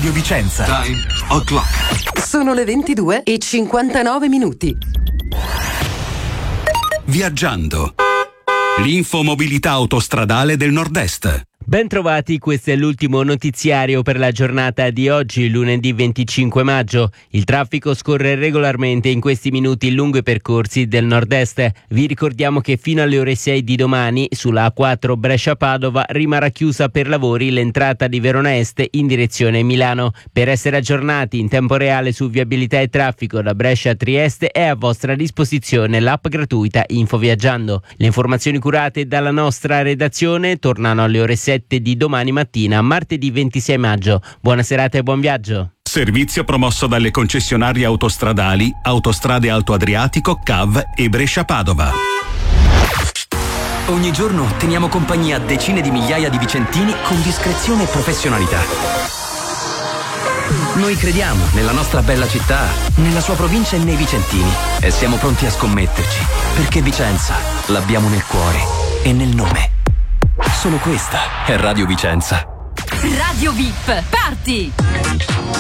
Radio Vicenza. Time o'clock. Sono le 22:59. Viaggiando. L'infomobilità autostradale del Nord-Est. Bentrovati, questo è l'ultimo notiziario per la giornata di oggi, lunedì 25 maggio. Il traffico scorre regolarmente in questi minuti lungo i percorsi del nord-est. Vi ricordiamo che fino alle ore 6 di domani sulla A4 Brescia-Padova rimarrà chiusa per lavori l'entrata di Verona Est in direzione Milano. Per essere aggiornati in tempo reale su viabilità e traffico da Brescia a Trieste è a vostra disposizione l'app gratuita Infoviaggiando. Le informazioni curate dalla nostra redazione tornano alle ore 7 di domani mattina, martedì 26 maggio. Buona serata e buon viaggio. Servizio promosso dalle concessionarie autostradali Autostrade Alto Adriatico, CAV e Brescia-Padova. Ogni giorno teniamo compagnia a decine di migliaia di vicentini con discrezione e professionalità. Noi crediamo nella nostra bella città, nella sua provincia e nei vicentini e siamo pronti a scommetterci, perché Vicenza l'abbiamo nel cuore e nel nome. Solo questa è Radio Vicenza. Radio VIP, parti!